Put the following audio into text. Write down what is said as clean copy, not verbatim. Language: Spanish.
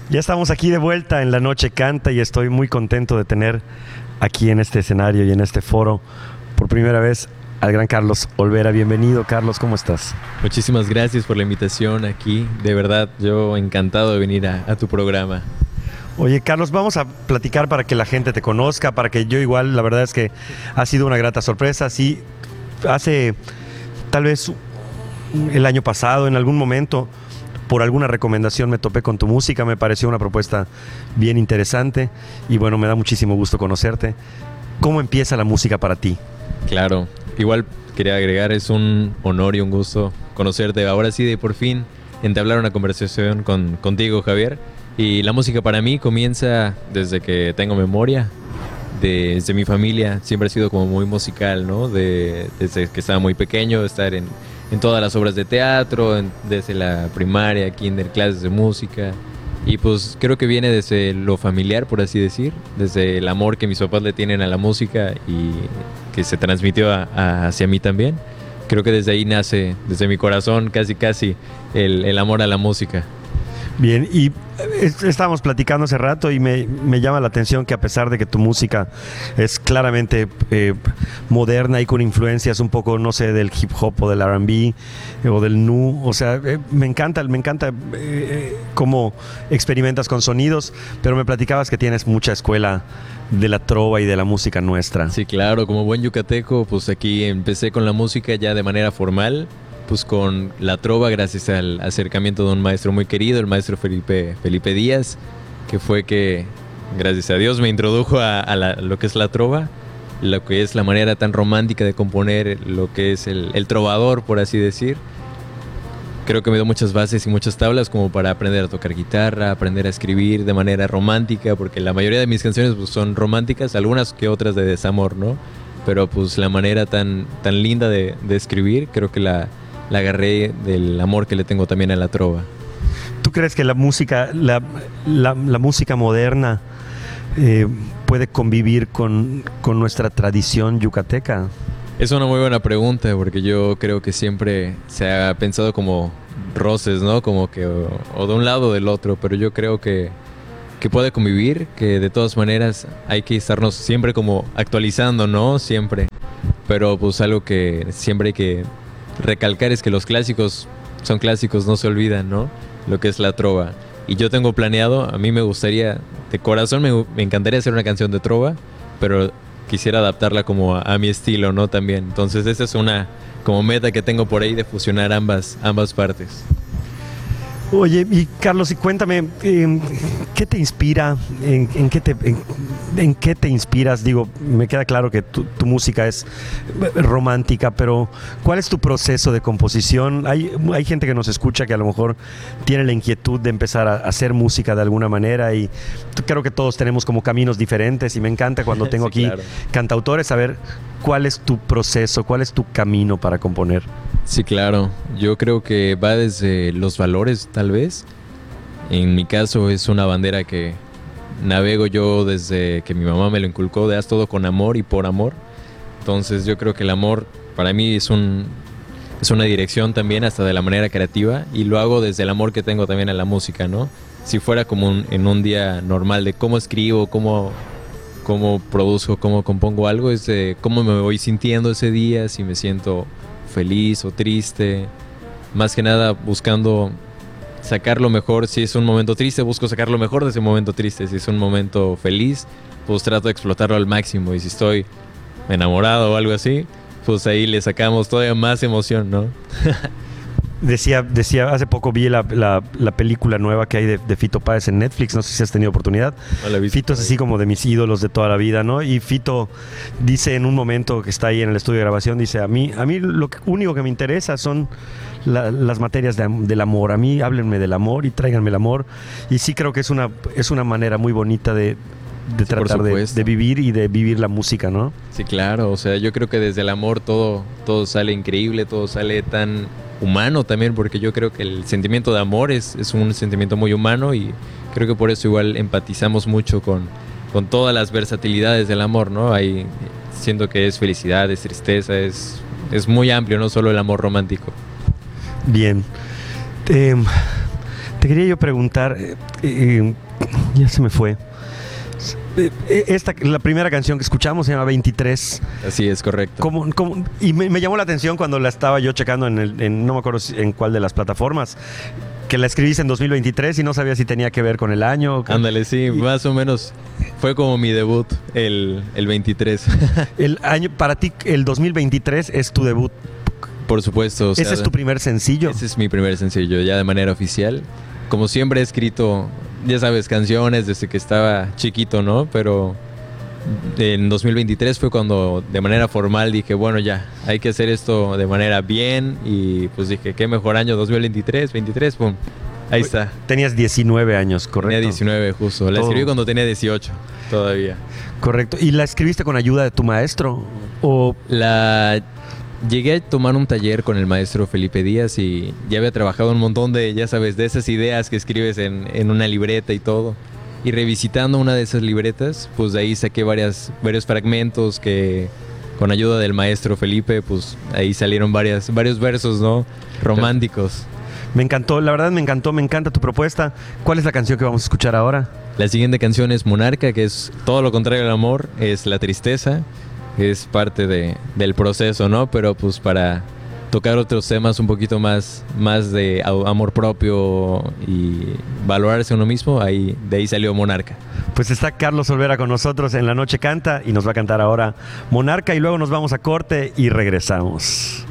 Ya estamos aquí de vuelta en La Noche Canta y estoy muy contento de tener aquí en este escenario y en este foro por primera vez al gran Carlos Olvera. Bienvenido, Carlos, ¿cómo estás? Muchísimas gracias por la invitación aquí. De verdad, yo encantado de venir a tu programa. Oye, Carlos, vamos a platicar para que la gente te conozca, para que yo igual, la verdad es que ha sido una grata sorpresa. Sí, hace tal vez el año pasado, en algún momento, por alguna recomendación me topé con tu música, me pareció una propuesta bien interesante y bueno, me da muchísimo gusto conocerte. ¿Cómo empieza la música para ti? Claro, igual quería agregar, es un honor y un gusto conocerte. Ahora sí, de por fin entablar una conversación contigo, Javier. Y la música para mí comienza desde que tengo memoria. Desde mi familia siempre ha sido como muy musical, ¿no? Desde que estaba muy pequeño, estar en todas las obras de teatro, desde la primaria, kinder, clases de música. Y pues creo que viene desde lo familiar, por así decir, desde el amor que mis papás le tienen a la música y que se transmitió hacia mí también. Creo que desde ahí nace, desde mi corazón, casi el amor a la música. Bien, y estábamos platicando hace rato y me llama la atención que a pesar de que tu música es claramente moderna y con influencias un poco, no sé, del hip hop o del R&B o del nu, o sea, me encanta cómo experimentas con sonidos, pero me platicabas que tienes mucha escuela de la trova y de la música nuestra. Sí, claro, como buen yucateco, pues aquí empecé con la música ya de manera formal, pues con la trova gracias al acercamiento de un maestro muy querido, el maestro Felipe Díaz, que fue que, gracias a Dios, me introdujo a lo que es la trova, lo que es la manera tan romántica de componer, lo que es el trovador, por así decir. Creo que me dio muchas bases y muchas tablas como para aprender a tocar guitarra, aprender a escribir de manera romántica, porque la mayoría de mis canciones pues, son románticas, algunas que otras de desamor, ¿no? Pero pues la manera tan linda de escribir, creo que la agarré del amor que le tengo también a la trova. ¿Tú crees que la música, la música moderna puede convivir con nuestra tradición yucateca? Es una muy buena pregunta porque yo creo que siempre se ha pensado como roces, ¿no? Como que o de un lado o del otro, pero yo creo que puede convivir, que de todas maneras hay que estarnos siempre como actualizando, ¿no? Siempre. Pero pues algo que siempre hay que recalcar es que los clásicos son clásicos, no se olvidan, ¿no? Lo que es la trova. Y yo tengo planeado, a mí me gustaría, de corazón me encantaría hacer una canción de trova, pero quisiera adaptarla como a mi estilo, ¿no? También. Entonces esa es una como meta que tengo por ahí de fusionar ambas partes. Oye, y Carlos, y cuéntame, ¿qué te inspira? ¿En qué te inspiras? Digo, me queda claro que tu música es romántica, pero ¿cuál es tu proceso de composición? Hay gente que nos escucha que a lo mejor tiene la inquietud de empezar a hacer música de alguna manera y creo que todos tenemos como caminos diferentes y me encanta cuando tengo sí, aquí claro. Cantautores, saber cuál es tu proceso, cuál es tu camino para componer. Sí, claro. Yo creo que va desde los valores, tal vez. En mi caso es una bandera que navego yo desde que mi mamá me lo inculcó, de haz todo con amor y por amor. Entonces yo creo que el amor para mí es una dirección también hasta de la manera creativa y lo hago desde el amor que tengo también a la música, ¿no? Si fuera como en un día normal de cómo escribo, cómo produzco, cómo compongo algo, es de cómo me voy sintiendo ese día, si me siento feliz o triste, más que nada buscando sacar lo mejor. Si es un momento triste, busco sacar lo mejor de ese momento triste. Si es un momento feliz, pues trato de explotarlo al máximo, y si estoy enamorado o algo así, pues ahí le sacamos todavía más emoción, ¿no? Decía, hace poco vi la película nueva que hay de Fito Páez en Netflix, no sé si has tenido oportunidad. No la he visto. Fito es así como de mis ídolos de toda la vida, ¿no? Y Fito dice en un momento que está ahí en el estudio de grabación, dice, a mí lo único que me interesa son las materias del amor. A mí háblenme del amor y tráiganme el amor. Y sí creo que es una manera muy bonita de tratar de vivir y de vivir la música, ¿no? Sí, claro. O sea, yo creo que desde el amor todo sale increíble, todo sale tan humano también, porque yo creo que el sentimiento de amor es un sentimiento muy humano y creo que por eso igual empatizamos mucho con todas las versatilidades del amor, ¿no? Ahí siento que es felicidad, es tristeza, es muy amplio, no solo el amor romántico. Bien. Te quería yo preguntar, ya se me fue. La primera canción que escuchamos se llama 23. Así es, correcto. Y me llamó la atención cuando la estaba yo checando no me acuerdo en cuál de las plataformas, que la escribiste en 2023 y no sabía si tenía que ver con el año. Ándale, sí, más o menos. Fue como mi debut, el 23. El año, para ti, el 2023 es tu debut. Por supuesto. ¿Ese es tu primer sencillo? Ese es mi primer sencillo, ya de manera oficial. Como siempre he escrito, ya sabes, canciones desde que estaba chiquito, ¿no? Pero en 2023 fue cuando de manera formal dije, bueno, ya, hay que hacer esto de manera bien. Y pues dije, qué mejor año, 2023, 23, pum. Ahí está. Tenías 19 años, ¿correcto? Tenía 19 justo. La escribí cuando tenía 18 todavía. Correcto. ¿Y la escribiste con ayuda de tu maestro? ¿O Llegué a tomar un taller con el maestro Felipe Díaz y ya había trabajado un montón de, ya sabes, de esas ideas que escribes en una libreta y todo. Y revisitando una de esas libretas, pues de ahí saqué varios fragmentos que con ayuda del maestro Felipe, pues ahí salieron varios versos, ¿no? Románticos. Me encantó, la verdad me encanta tu propuesta. ¿Cuál es la canción que vamos a escuchar ahora? La siguiente canción es Monarca, que es todo lo contrario al amor, es la tristeza. Es parte del proceso, ¿no? Pero pues para tocar otros temas un poquito más de amor propio y valorarse a uno mismo, de ahí salió Monarca. Pues está Carlos Olvera con nosotros en La Noche Canta y nos va a cantar ahora Monarca y luego nos vamos a corte y regresamos.